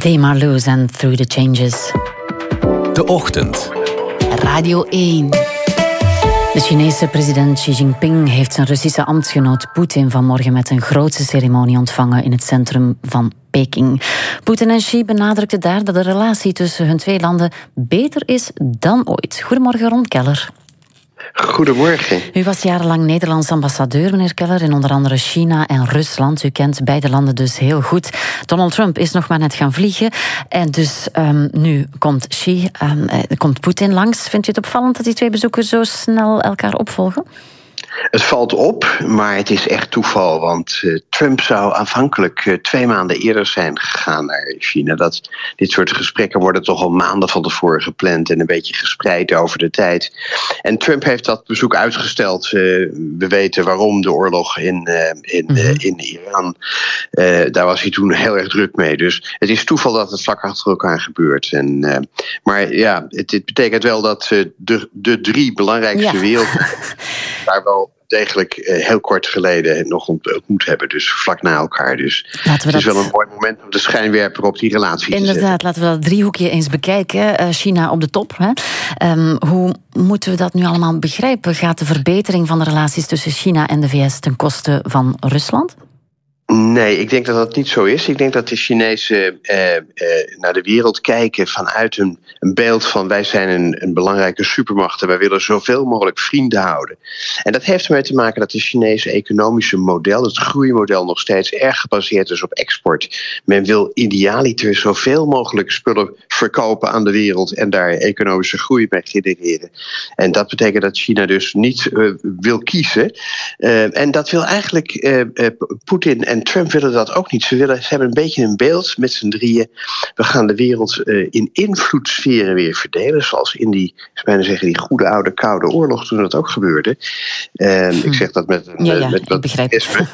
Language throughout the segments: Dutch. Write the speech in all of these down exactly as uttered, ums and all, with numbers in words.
They Marloes en Through the Changes. De Ochtend. Radio één. De Chinese president Xi Jinping heeft zijn Russische ambtsgenoot Poetin vanmorgen met een grootse ceremonie ontvangen in het centrum van Peking. Poetin en Xi benadrukten daar dat de relatie tussen hun twee landen beter is dan ooit. Goedemorgen, Ron Keller. Goedemorgen. U was jarenlang Nederlands ambassadeur, meneer Keller, in onder andere China en Rusland. U kent beide landen dus heel goed. Donald Trump is nog maar net gaan vliegen. En dus um, nu komt Xi, um, uh, komt Poetin langs. Vindt u het opvallend dat die twee bezoekers zo snel elkaar opvolgen? Het valt op, maar het is echt toeval. Want uh, Trump zou aanvankelijk uh, twee maanden eerder zijn gegaan naar China. Dat, dit soort gesprekken worden toch al maanden van tevoren gepland en een beetje gespreid over de tijd. En Trump heeft dat bezoek uitgesteld. Uh, we weten waarom, de oorlog in, uh, in, uh, in Iran. Uh, daar was hij toen heel erg druk mee. Dus het is toeval dat het vlak achter elkaar gebeurt. En, uh, maar ja, het, het betekent wel dat uh, de, de drie belangrijkste ja. wereld daar wel degelijk uh, heel kort geleden nog ontmoet hebben. Dus vlak na elkaar. Dus het is dat... wel een mooi moment om de schijnwerper op die relatie te Inderdaad, zetten. laten we dat driehoekje eens bekijken. Uh, China op de top. Hè? Um, hoe moeten we dat nu allemaal begrijpen? Gaat de verbetering van de relaties tussen China en de V S ten koste van Rusland? Nee, ik denk dat dat niet zo is. Ik denk dat de Chinezen eh, eh, naar de wereld kijken vanuit een, een beeld van wij zijn een, een belangrijke supermacht en wij willen zoveel mogelijk vrienden houden. En dat heeft ermee te maken dat de Chinese economische model, het groeimodel, nog steeds erg gebaseerd is op export. Men wil idealiter zoveel mogelijk spullen verkopen aan de wereld en daar economische groei mee genereren. En dat betekent dat China dus niet uh, wil kiezen. Uh, en dat wil eigenlijk uh, uh, Poetin en Trump willen dat ook niet. Ze, willen, ze hebben een beetje een beeld met z'n drieën. We gaan de wereld uh, in invloedssferen weer verdelen. Zoals in die, ik bijna zeggen, die goede oude koude oorlog toen dat ook gebeurde. Uh, hm. Ik zeg dat met een ja, ja, met wat ik begrijp het.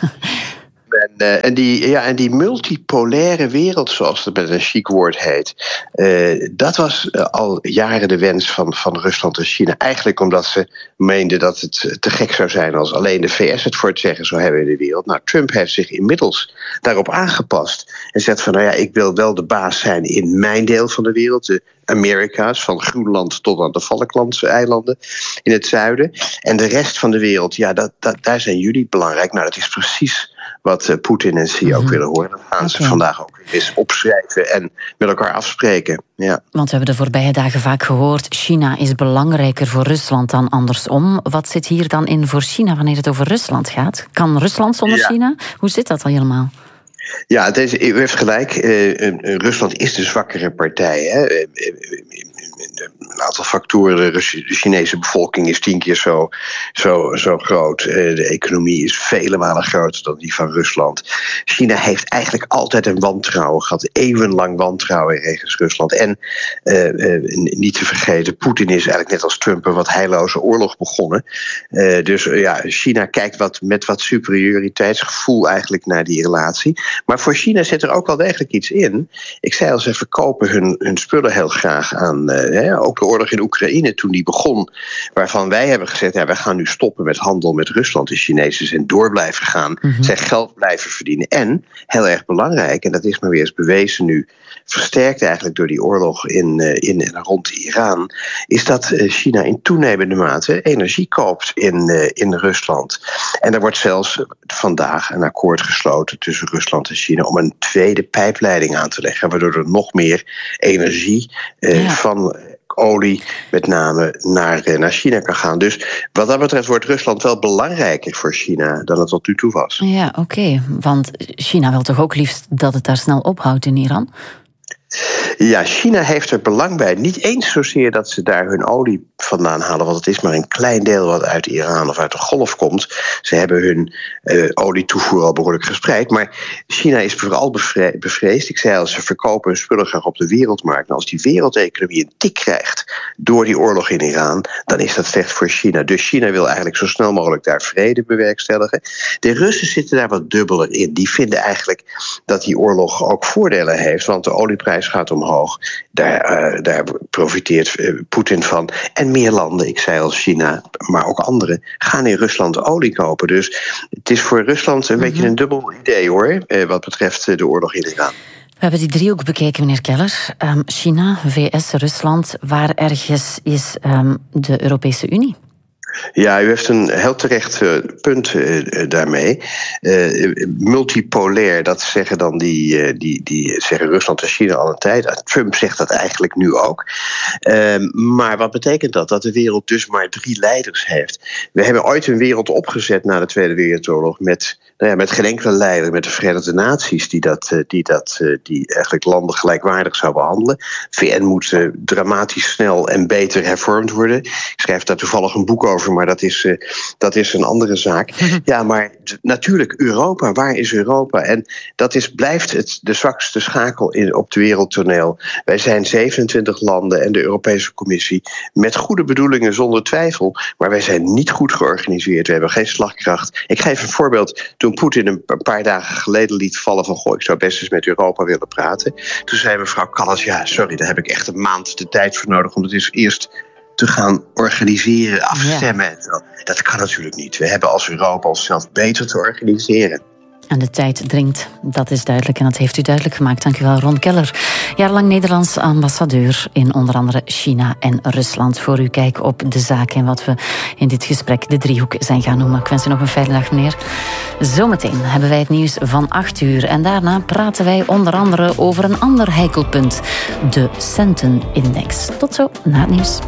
En, uh, en, die, ja, en die multipolaire wereld, zoals het met een chic woord heet, uh, dat was uh, al jaren de wens van, van Rusland en China. Eigenlijk omdat ze meenden dat het te gek zou zijn als alleen de V S het voor het zeggen zou hebben in de wereld. Nou, Trump heeft zich inmiddels daarop aangepast en zegt van, nou ja, ik wil wel de baas zijn in mijn deel van de wereld, de Amerika's, van Groenland tot aan de Falklandse eilanden in het zuiden. En de rest van de wereld, ja, dat, dat, daar zijn jullie belangrijk. Nou, dat is precies wat uh, Poetin en Xi ook mm-hmm. willen horen. Dat gaan okay. ze vandaag ook eens opschrijven en met elkaar afspreken. Ja. Want we hebben de voorbije dagen vaak gehoord, China is belangrijker voor Rusland dan andersom. Wat zit hier dan in voor China wanneer het over Rusland gaat? Kan Rusland zonder ja. China? Hoe zit dat al helemaal? Ja, deze, u heeft gelijk. Uh, uh, Rusland is de zwakkere partij. Hè. Uh, uh, een aantal factoren. De Chinese bevolking is tien keer zo, zo, zo groot. Uh, de economie is vele malen groter dan die van Rusland. China heeft eigenlijk altijd een wantrouwen gehad. Eeuwenlang wantrouwen regens Rusland. En uh, uh, niet te vergeten, Poetin is eigenlijk net als Trump een wat heilloze oorlog begonnen. Uh, dus uh, ja, China kijkt wat, met wat superioriteitsgevoel eigenlijk naar die relatie. Maar voor China zit er ook wel degelijk iets in. Ik zei al, ze verkopen hun, hun spullen heel graag aan. Uh, hè, ook de oorlog in Oekraïne toen die begon. Waarvan wij hebben gezegd, ja, wij gaan nu stoppen met handel met Rusland. De Chinezen zijn door blijven gaan. Mm-hmm. Zij geld blijven verdienen. En, heel erg belangrijk, en dat is maar weer eens bewezen nu, versterkt eigenlijk door die oorlog in, uh, in en rond Iran, is dat uh, China in toenemende mate energie koopt in, uh, in Rusland. En er wordt zelfs vandaag een akkoord gesloten tussen Rusland en China om een tweede pijpleiding aan te leggen, waardoor er nog meer energie uh, ja. van olie met name naar, uh, naar China kan gaan. Dus wat dat betreft wordt Rusland wel belangrijker voor China dan het tot nu toe was. Ja, oké. Okay. Want China wil toch ook liefst dat het daar snel ophoudt in Iran? Ja, China heeft er belang bij. Niet eens zozeer dat ze daar hun olie vandaan halen, want het is maar een klein deel wat uit Iran of uit de Golf komt. Ze hebben hun uh, olietoevoer al behoorlijk gespreid. Maar China is vooral bevre- bevreesd. Ik zei al, ze verkopen hun spullen graag op de wereldmarkt. En als die wereldeconomie een tik krijgt door die oorlog in Iran, dan is dat slecht voor China. Dus China wil eigenlijk zo snel mogelijk daar vrede bewerkstelligen. De Russen zitten daar wat dubbeler in. Die vinden eigenlijk dat die oorlog ook voordelen heeft, want de olieprijs gaat omhoog. Daar, uh, daar profiteert uh, Poetin van. En meer landen, ik zei al China, maar ook anderen, gaan in Rusland olie kopen. Dus het is voor Rusland een mm-hmm. beetje een dubbel idee hoor, uh, wat betreft uh, de oorlog in Iran. We hebben die driehoek bekeken, meneer Keller. Um, China, V S, Rusland. Waar ergens is um, de Europese Unie? Ja, u heeft een heel terecht uh, punt uh, daarmee. Uh, multipolair, dat zeggen dan die, uh, die, die zeggen Rusland en China al een tijd. Trump zegt dat eigenlijk nu ook. Uh, maar wat betekent dat? Dat de wereld dus maar drie leiders heeft. We hebben ooit een wereld opgezet na de Tweede Wereldoorlog met, nou ja, met geen enkele leider, met de Verenigde Naties die, dat, uh, die, dat, uh, die eigenlijk landen gelijkwaardig zou behandelen. V N moet uh, dramatisch snel en beter hervormd worden. Ik schrijf daar toevallig een boek over. Maar dat is, uh, dat is een andere zaak. Ja, maar d- natuurlijk Europa. Waar is Europa? En dat is, blijft het de zwakste schakel in, op het wereldtoneel. Wij zijn zevenentwintig landen en de Europese Commissie met goede bedoelingen zonder twijfel. Maar wij zijn niet goed georganiseerd. We hebben geen slagkracht. Ik geef een voorbeeld. Toen Poetin een paar dagen geleden liet vallen van goh, ik zou best eens met Europa willen praten. Toen zei mevrouw Callas, ja, sorry, daar heb ik echt een maand de tijd voor nodig. Want het is eerst te gaan organiseren, afstemmen ja. en zo. Dat kan natuurlijk niet. We hebben als Europa onszelf beter te organiseren. En de tijd dringt, dat is duidelijk. En dat heeft u duidelijk gemaakt. Dank u wel, Ron Keller. Jarenlang Nederlands ambassadeur in onder andere China en Rusland. Voor uw kijk op de zaak en wat we in dit gesprek de driehoek zijn gaan noemen. Ik wens u nog een fijne dag, meneer. Zometeen hebben wij het nieuws van acht uur. En daarna praten wij onder andere over een ander heikelpunt. De Centenindex. Tot zo, na het nieuws.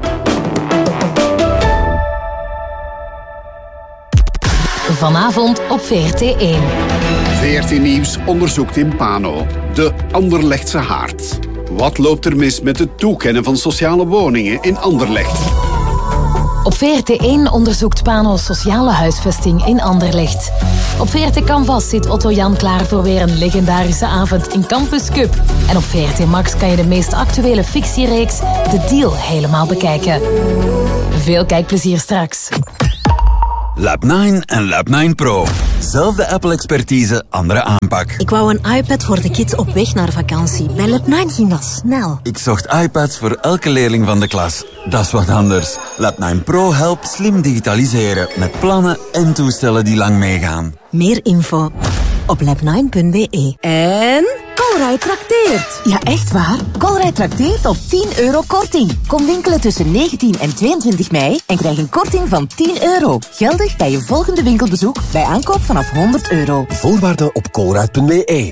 Vanavond op V R T één. V R T Nieuws onderzoekt in Pano. De Anderlechtse haard. Wat loopt er mis met het toekennen van sociale woningen in Anderlecht? Op V R T één onderzoekt Pano sociale huisvesting in Anderlecht. Op V R T Canvas zit Otto Jan klaar voor weer een legendarische avond in Campus Cup. En op V R T Max kan je de meest actuele fictiereeks The Deal helemaal bekijken. Veel kijkplezier straks. Lab nine en Lab nine Pro. Zelfde Apple-expertise, andere aanpak. Ik wou een iPad voor de kids op weg naar vakantie. Bij Lab nine ging dat snel. Ik zocht iPads voor elke leerling van de klas. Dat is wat anders. Lab nine Pro helpt slim digitaliseren. Met plannen en toestellen die lang meegaan. Meer info op lab nine punt b e. En Colruyt trakteert. Ja, echt waar. Colruyt trakteert op tien euro korting. Kom winkelen tussen negentien en tweeëntwintig mei en krijg een korting van tien euro. Geldig bij je volgende winkelbezoek bij aankoop vanaf honderd euro. Voorwaarden op colruyt punt b e.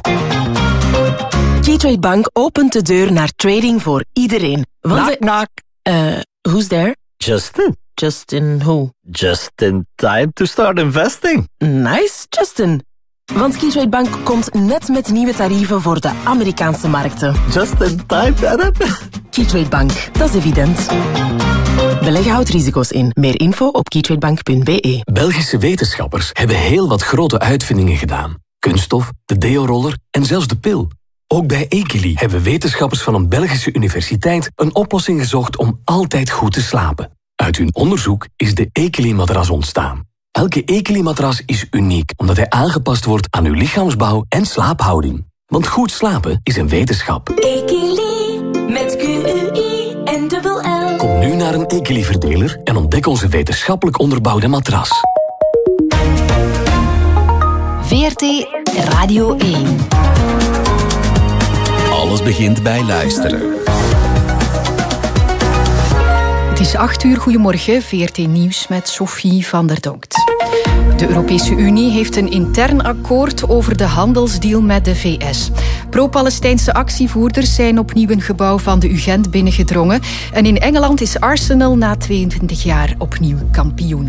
Keytrade Bank opent de deur naar trading voor iedereen. Want knock, knock. Uh, who's there? Justin. Justin who? Just in time to start investing. Nice, Justin. Want Keytrade Bank komt net met nieuwe tarieven voor de Amerikaanse markten. Just in time, Philip. Keytrade Bank, dat is evident. Beleggen houdt risico's in. Meer info op keytradebank punt b e. Belgische wetenschappers hebben heel wat grote uitvindingen gedaan. Kunststof, de deo-roller en zelfs de pil. Ook bij Ekeli hebben wetenschappers van een Belgische universiteit een oplossing gezocht om altijd goed te slapen. Uit hun onderzoek is de Ekeli-matras ontstaan. Elke Ekeli-matras is uniek, omdat hij aangepast wordt aan uw lichaamsbouw en slaaphouding. Want goed slapen is een wetenschap. Ekeli, met Q U I en dubbel L. Kom nu naar een Ekeli-verdeler en ontdek onze wetenschappelijk onderbouwde matras. V R T Radio één. Alles begint bij luisteren. Het is acht uur, goedemorgen, V R T Nieuws met Sophie van der Donkt. De Europese Unie heeft een intern akkoord over de handelsdeal met de V S. Pro-Palestijnse actievoerders zijn opnieuw een gebouw van de U Gent binnengedrongen. En in Engeland is Arsenal na tweeëntwintig jaar opnieuw kampioen.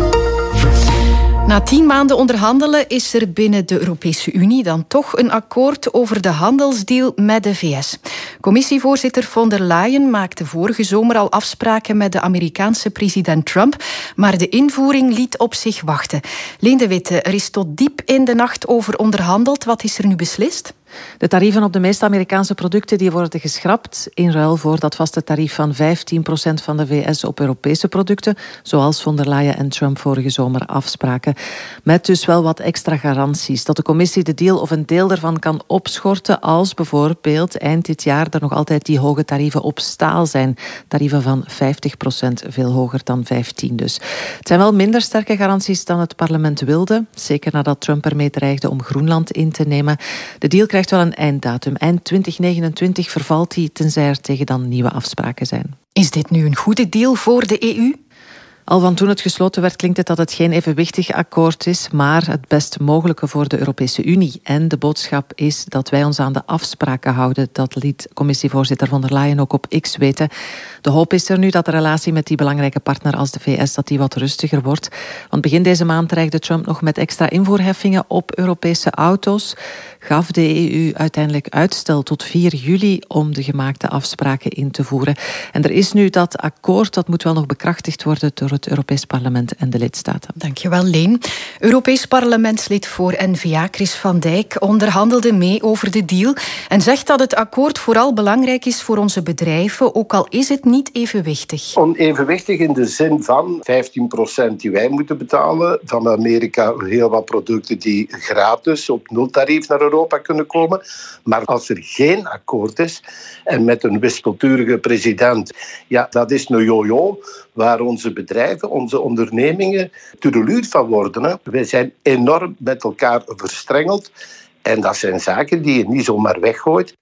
Na tien maanden onderhandelen is er binnen de Europese Unie dan toch een akkoord over de handelsdeal met de V S. Commissievoorzitter von der Leyen maakte vorige zomer al afspraken met de Amerikaanse president Trump, maar de invoering liet op zich wachten. Leen de Witte, er is tot diep in de nacht over onderhandeld. Wat is er nu beslist? De tarieven op de meeste Amerikaanse producten die worden geschrapt in ruil voor dat vaste tarief van vijftien procent van de V S op Europese producten, zoals von der Leyen en Trump vorige zomer afspraken. Met dus wel wat extra garanties dat de commissie de deal of een deel ervan kan opschorten als bijvoorbeeld eind dit jaar er nog altijd die hoge tarieven op staal zijn. Tarieven van vijftig procent, veel hoger dan vijftien dus. Het zijn wel minder sterke garanties dan het parlement wilde, zeker nadat Trump ermee dreigde om Groenland in te nemen. De deal krijgt krijgt wel een einddatum. Eind twintig negenentwintig vervalt die, tenzij er tegen dan nieuwe afspraken zijn. Is dit nu een goede deal voor de E U? Al van toen het gesloten werd klinkt het dat het geen evenwichtig akkoord is, maar het best mogelijke voor de Europese Unie. En de boodschap is dat wij ons aan de afspraken houden. Dat liet commissievoorzitter von der Leyen ook op X weten. De hoop is er nu dat de relatie met die belangrijke partner als de V S dat die wat rustiger wordt. Want begin deze maand dreigde Trump nog met extra invoerheffingen op Europese auto's. Gaf de E U uiteindelijk uitstel tot vier juli om de gemaakte afspraken in te voeren. En er is nu dat akkoord, dat moet wel nog bekrachtigd worden door het Europees Parlement en de lidstaten. Dankjewel, Leen. Europees parlementslid voor N V A, Chris van Dijk, onderhandelde mee over de deal en zegt dat het akkoord vooral belangrijk is voor onze bedrijven, ook al is het niet evenwichtig. Onevenwichtig in de zin van vijftien procent die wij moeten betalen. Van Amerika heel wat producten die gratis op nultarief naar Europa kunnen komen. Maar als er geen akkoord is en met een wispelturige president, ja, dat is een jojo waar onze bedrijven, onze ondernemingen tureluur van worden. Hè. Wij zijn enorm met elkaar verstrengeld en dat zijn zaken die je niet zomaar weggooit.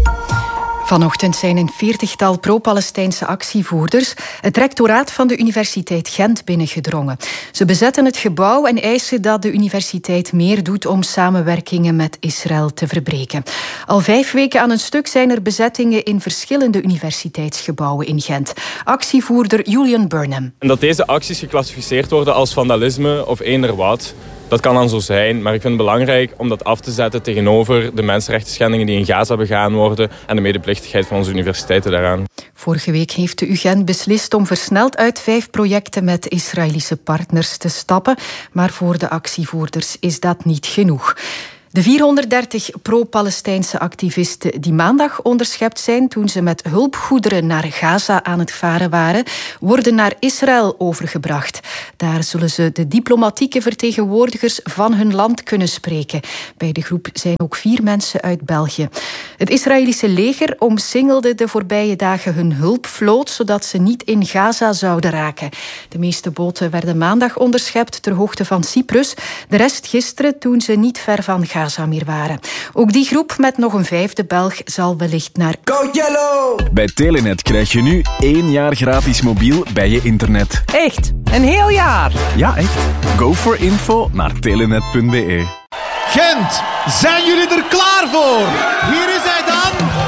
Vanochtend zijn een veertigtal pro-Palestijnse actievoerders het rectoraat van de Universiteit Gent binnengedrongen. Ze bezetten het gebouw en eisen dat de universiteit meer doet om samenwerkingen met Israël te verbreken. Al vijf weken aan een stuk zijn er bezettingen in verschillende universiteitsgebouwen in Gent. Actievoerder Julian Burnham. En dat deze acties geclassificeerd worden als vandalisme of eender wat, dat kan dan zo zijn, maar ik vind het belangrijk om dat af te zetten tegenover de mensenrechtenschendingen die in Gaza begaan worden en de medeplichtigheid van onze universiteiten daaraan. Vorige week heeft de U Gent beslist om versneld uit vijf projecten met Israëlische partners te stappen, maar voor de actievoerders is dat niet genoeg. De vierhonderddertig pro-Palestijnse activisten die maandag onderschept zijn toen ze met hulpgoederen naar Gaza aan het varen waren, worden naar Israël overgebracht. Daar zullen ze de diplomatieke vertegenwoordigers van hun land kunnen spreken. Bij de groep zijn ook vier mensen uit België. Het Israëlische leger omsingelde de voorbije dagen hun hulpvloot, zodat ze niet in Gaza zouden raken. De meeste boten werden maandag onderschept ter hoogte van Cyprus. De rest gisteren toen ze niet ver van Gaza meer waren. Ook die groep met nog een vijfde Belg zal wellicht naar Go Yellow! Bij Telenet krijg je nu één jaar gratis mobiel bij je internet. Echt? Een heel jaar? Ja, echt. Go for info naar telenet punt be. Gent, zijn jullie er klaar voor? Hier is hij.